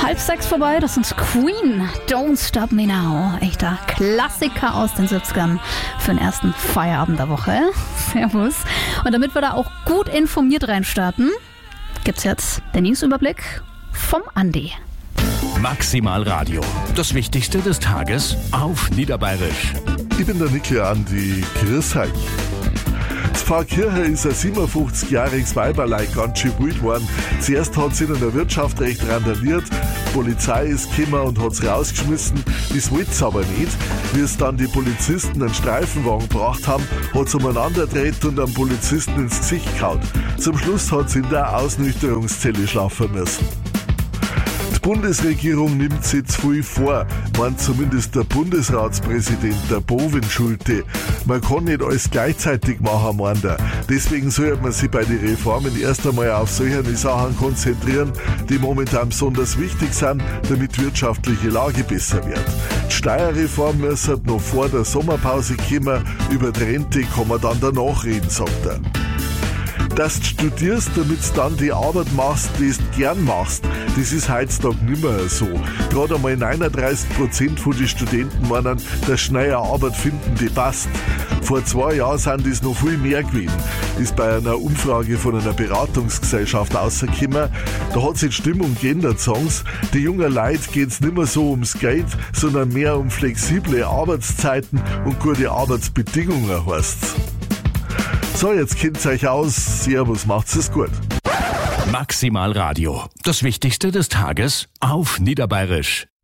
5:30 vorbei, das sind Queen, Don't Stop Me Now. Echter Klassiker aus den 70ern für den ersten Feierabend der Woche. Servus. Und damit wir da auch gut informiert reinstarten, gibt's jetzt den Newsüberblick vom Andi. Maximal Radio. Das Wichtigste des Tages auf Niederbayerisch. Ich bin der Nickel Andi. Grüß euch. Das Pfarrkirche ist ein 57-jähriges Weiberlein ganz schön wild geworden. Zuerst hat sie in der Wirtschaft recht randaliert. Die Polizei ist gekommen und hat es rausgeschmissen. Das wollte es aber nicht. Wie es dann die Polizisten einen Streifenwagen gebracht haben, hat sie umeinander gedreht und einem Polizisten ins Gesicht gehauen. Zum Schluss hat sie in der Ausnüchterungszelle schlafen müssen. Die Bundesregierung nimmt sich zu viel vor, meint zumindest der Bundesratspräsident, der Bovenschulte. Man kann nicht alles gleichzeitig machen, meint er. Deswegen sollte man sich bei den Reformen erst einmal auf solche Sachen konzentrieren, die momentan besonders wichtig sind, damit die wirtschaftliche Lage besser wird. Die Steuerreform müsste noch vor der Sommerpause kommen, über die Rente kann man dann danach reden, sagt er. Dass du studierst, damit du dann die Arbeit machst, die du gern machst, das ist heutzutage nicht mehr so. Gerade einmal 39% von den Studenten meinen, dass schnell eine Arbeit finden, die passt. Vor 2 Jahren sind das noch viel mehr gewesen. Ist bei einer Umfrage von einer Beratungsgesellschaft rausgekommen. Da hat sich die Stimmung geändert, sagen sie. Die jungen Leute geht es nicht mehr so ums Geld, sondern mehr um flexible Arbeitszeiten und gute Arbeitsbedingungen, heißt's. So, jetzt kennt ihr euch aus. Servus, macht's es gut. Maximal Radio. Das Wichtigste des Tages auf Niederbayerisch.